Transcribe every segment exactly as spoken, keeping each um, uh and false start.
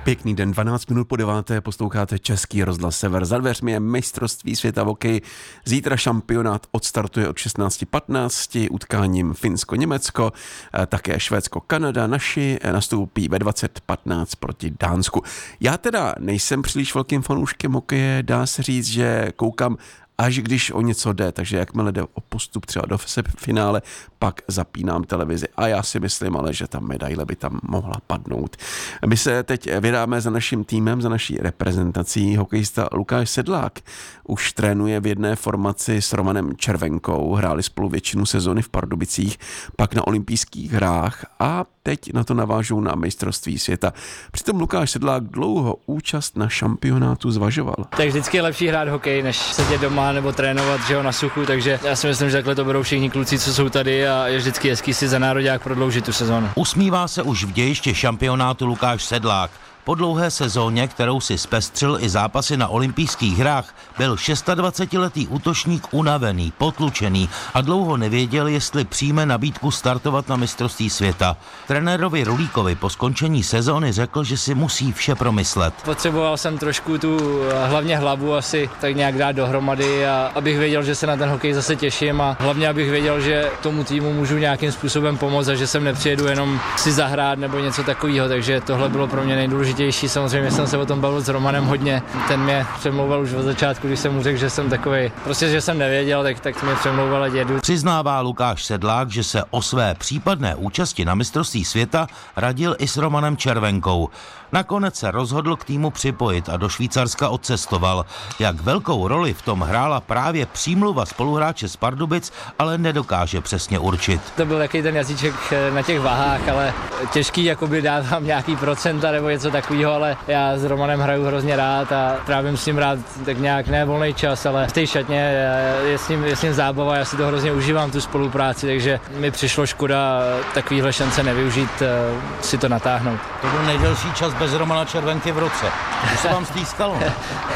Pěkný den, dvanáct minut po deváté, posloucháte Český rozhlas Sever. Za dveřmi je mistrovství světa v hokeji. Zítra šampionát odstartuje od šestnáct patnáct utkáním Finsko-Německo, také Švédsko-Kanada. Naši nastoupí ve dvacet patnáct proti Dánsku. Já teda nejsem příliš velkým fanouškem hokeje, dá se říct, že koukám až když o něco jde, takže jakmile jde o postup třeba do finále, pak zapínám televizi. A já si myslím ale, že ta medaile by tam mohla padnout. My se teď vydáme za naším týmem, za naší reprezentací. Hokejista Lukáš Sedlák už trénuje v jedné formaci s Romanem Červenkou. Hráli spolu většinu sezony v Pardubicích, pak na olympijských hrách a teď na to navážou na mistrovství světa. Přitom Lukáš Sedlák dlouho účast na šampionátu zvažoval. Tak vždycky je lepší hrát hokej, než sedět doma nebo trénovat, že jo, na suchu, takže já si myslím, že takhle to berou všichni kluci, co jsou tady a je vždycky hezký si za nároďák prodloužit tu sezonu. Usmívá se už v dějišti šampionátu Lukáš Sedlák. Po dlouhé sezóně, kterou si zpestřil i zápasy na olympijských hrách, byl dvacetšestiletý útočník unavený, potlučený a dlouho nevěděl, jestli přijme nabídku startovat na mistrovství světa. Trenérovi Rulíkovi po skončení sezóny řekl, že si musí vše promyslet. Potřeboval jsem trošku tu hlavně hlavu asi tak nějak dát dohromady, a abych věděl, že se na ten hokej zase těším a hlavně abych věděl, že tomu týmu můžu nějakým způsobem pomoct a že sem nepřijedu jenom si zahrát nebo něco takového, takže tohle bylo pro mě nejdůležitější. Samozřejmě jsem se o tom bavil s Romanem hodně. Ten mě přemlouval už od začátku, když jsem mu řekl, že jsem takovej, prostě že jsem nevěděl, tak, tak mě přemlouval a dědu. Přiznává Lukáš Sedlák, že se o své případné účasti na mistrovství světa radil i s Romanem Červenkou. Nakonec se rozhodl k týmu připojit a do Švýcarska odcestoval. Jak velkou roli v tom hrála právě přímluva spoluhráče z Pardubic, ale nedokáže přesně určit. To byl takový ten jazyček na těch váhách, ale těžký, jakoby dávám nějaký procenta nebo něco takového, ale já s Romanem hraju hrozně rád a trávím s ním rád tak nějak ne volný čas, ale v té šatně je s ním, je s ním zábava, já si to hrozně užívám, tu spolupráci, takže mi přišlo škoda takovýhle šance nevyužít, si to natáhnout. To byl nejdelší čas bez Romana Červenky v roce. To se vám stýskalo, ne?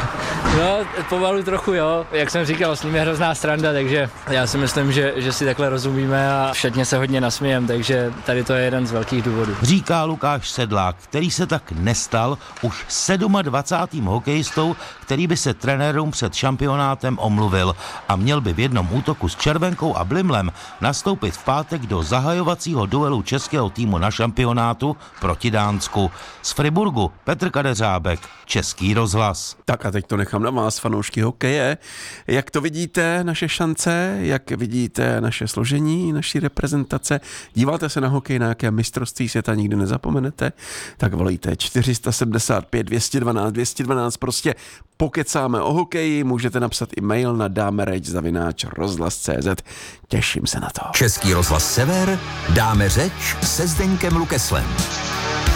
No, pomalu trochu jo. Jak jsem říkal, s ním je hrozná sranda, takže já si myslím, že, že si takhle rozumíme a všetně se hodně nasmějem, takže tady to je jeden z velkých důvodů. Říká Lukáš Sedlák, který se tak nestal už dvacátým sedmým hokejistou, který by se trenérům před šampionátem omluvil a měl by v jednom útoku s Červenkou a Blimlem nastoupit v pátek do zahajovacího duelu českého týmu na šampionátu proti Dánsku. Z Friburgu Petr Kadeřábek, Český rozhlas. Tak a teď to nechám na vás, fanoušky hokeje. Jak to vidíte, naše šance, jak vidíte naše složení, naší reprezentace? Díváte se na hokej, na jaké mistrovství světa nikdy nezapomenete? Tak volejte čtyři sedmdesát pět dvě stě dvanáct dvě stě dvanáct, prostě pokecáme o hokeji, můžete napsat i mail na dámereč zavináč rozhlas tečka cé zet. Těším se na to. Český rozhlas Sever, dáme řeč se Zdeňkem Lukeslem.